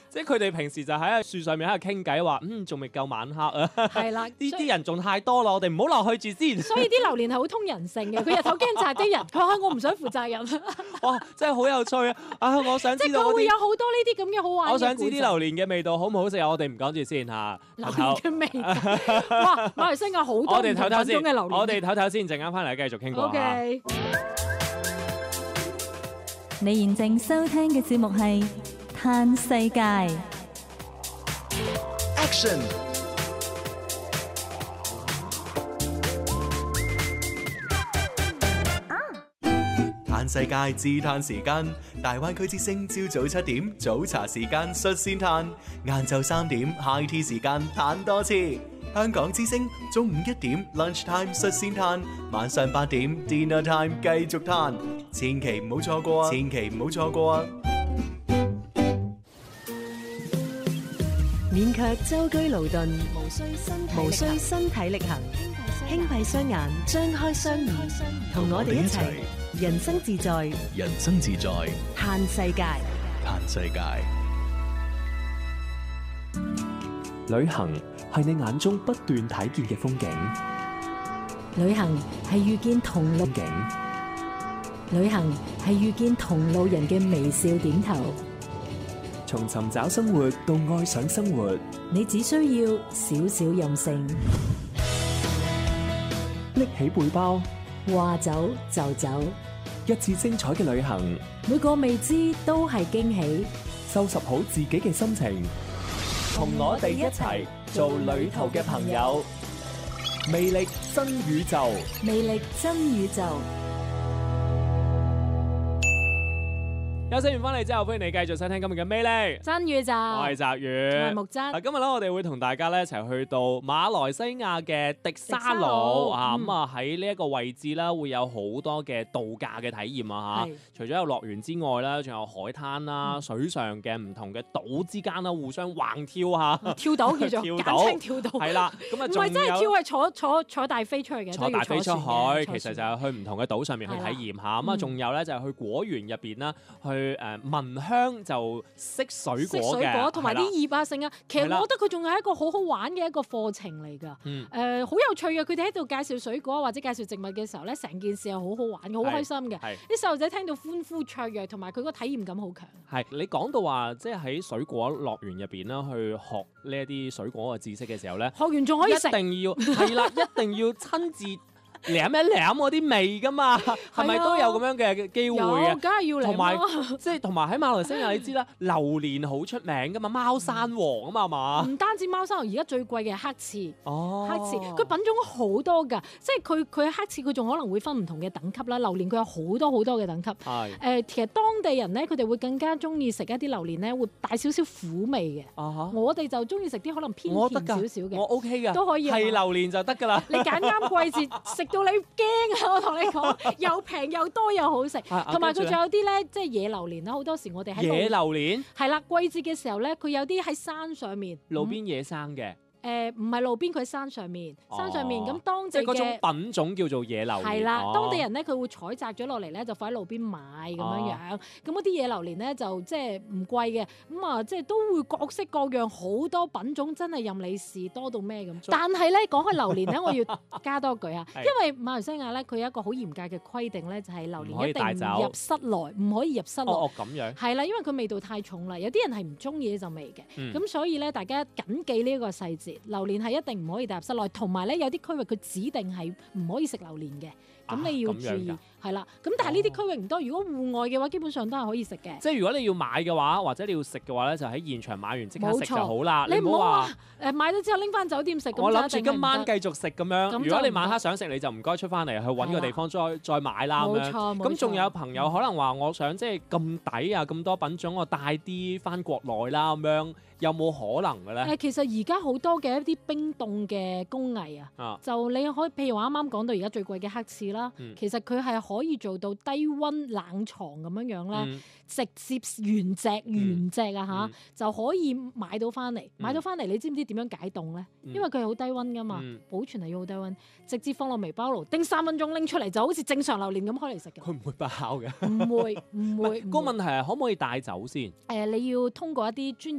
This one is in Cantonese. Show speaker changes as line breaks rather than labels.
即係佢哋平時就喺樹上面喺度傾偈，話仲未夠晚黑啊。
係啦，
呢啲人仲太多啦，我哋唔好落去住先。
所以啲榴蓮係好通人性嘅，佢日頭驚責啲人，佢話我唔想負責任。
哇，真係好有趣啊！我想
即係
知道
佢會有好多呢啲咁嘅好玩嘅故事。
我想知啲榴蓮嘅味道好唔好食啊！我哋唔講住先嚇。
榴蓮嘅味道，哇！馬來西亞好多唔同品種嘅榴蓮。
我哋唞唞先，陣間翻嚟繼續傾過。
OK。
你現正收聽嘅節目係《嘆世界》。
Action！ 嘆世界自嘆時間，大灣區之聲朝早7點早茶時間率先嘆，晏晝3點 High Tea 時間嘆多次。香港之聲中午1點 Lunch Time 率先嘆，晚上8點 Dinner Time 繼續嘆，千祈唔好錯過啊！千祈唔好錯過啊！
勉強舟車勞頓，無需身體力行，輕閉雙眼，張開雙耳，同我哋一齊人生自在，
人生自在，
嘆世界。
嘆世界。
旅行係你眼中不斷睇見嘅風景，
旅行係遇見同路
景，
旅行係遇見同路人嘅微笑點頭。
從尋找生活到愛上生活，
你只需要少少任性，
拎起背包，
話走就走，
一次精彩嘅旅行，
每個未知都係驚喜。
收拾好自己嘅心情，同我哋一齊做旅途嘅朋友。魅力真宇宙，
魅力真宇宙。
休息完翻嚟之後，歡迎你繼續收聽今日嘅魅力
真宇宙。
我係澤宇，
我係木真。
今日咧，我哋會同大家咧一齊去到馬來西亞嘅迪沙魯啊，咁啊喺呢一個位置啦，會有好多嘅度假嘅體驗啊嚇。除咗有樂園之外啦，仲有海灘啦、水上嘅唔同嘅島之間啦，互相橫跳嚇。
跳島叫做，簡稱跳島。
係啦，咁啊
唔係真係跳，係坐大飛出去嘅。
坐大飛出去，其實就係去唔同嘅島上面去體驗下。咁啊，仲有咧就係去果園入邊啦，去聞香就識水果嘅，
同埋啲葉啊剩啊。其實我覺得佢仲係一個好好玩嘅一個課程嚟㗎。好有趣嘅。佢哋喺度介紹水果或者介紹植物嘅時候咧，成件事係好好玩嘅，好開心嘅。啲細路仔聽到歡呼雀躍，同埋佢個體驗感好強。
係你講到話，即係喺水果樂園入邊啦，去學呢一啲水果嘅知識嘅時候咧，
學完仲可以食，
一定要係啦，一定要親自舐一舐嗰啲味噶嘛，係咪都有咁樣嘅機會啊？
梗係要舐啦。
同埋即係同埋喺馬來西亞，你知啦，榴蓮好出名噶嘛，貓山王啊嘛，係嘛？
唔單止貓山王，而家最貴嘅係黑刺。
哦，
黑刺佢品種好多㗎，即係佢黑刺佢仲可能會分唔同嘅等級啦。榴蓮佢有好多好多嘅等級。係其實當地人咧，佢哋會更加中意食一啲榴蓮咧，會帶少少苦味嘅。我哋就中意食啲可能偏甜少少嘅。
我 OK 㗎，
都可以。
係榴蓮就得㗎啦。
你揀啱季節食。到你驚啊！我同你講，又平又多又好食，同埋佢仲有啲咧，即係野榴蓮啦。好多時我哋喺
野榴蓮
係啦，季節嘅時候咧，佢有啲喺山上面，
路邊野生嘅。
唔係路邊，佢喺山上面，咁當地嘅
即係嗰種品種叫做野榴蓮。
係啦，當地人咧佢會採摘咗落嚟咧，就放喺路邊賣咁樣樣。咁嗰啲野榴蓮咧就即係唔貴嘅，咁啊即係都會各式各樣好多品種，真係任你試，多到咩咁。但係咧講開榴蓮咧，我要加多句啊，因為馬來西亞咧佢有一個好嚴格嘅規定咧，就係榴蓮一定唔入室內，唔可以入室內。
咁樣。
係啦，因為佢味道太重啦，有啲人係唔中意呢陣味嘅，咁所以咧大家緊記呢一個細節。榴蓮係一定唔可以帶入室內，同埋咧有啲區域佢指定係唔可以食榴蓮嘅，咁你要注意係啦。咁但係呢啲區域唔多，如果戶外嘅話，基本上都係可以食嘅。
即係如果你要買嘅話，或者你要食嘅話咧，就喺現場買完即刻食就好啦。
你唔好話買咗之後拎翻酒店食。
我諗住今晚繼續食咁樣。如果你晚黑想食，你就唔該出翻嚟去揾個地方再買啦咁樣。咁仲有朋友可能話，我想即係咁抵啊，咁多品種，我帶啲翻國內啦咁樣。有冇可能嘅咧？
其實而家好多嘅一啲冰凍嘅工藝啊，就你可以譬如話啱啱講到而家最貴嘅黑刺啦，其實佢係可以做到低溫冷藏咁樣樣啦，直接原隻啊就可以買到翻嚟。買到翻嚟，你知唔知點樣解凍咧？因為佢係好低溫噶嘛，保存係要好低溫，直接放落微波爐叮3分鐘拎出嚟，就好似正常榴蓮咁開嚟食嘅。
佢唔會爆嘅。
唔會。
個問題係可唔可以帶走先？
你要通過一啲專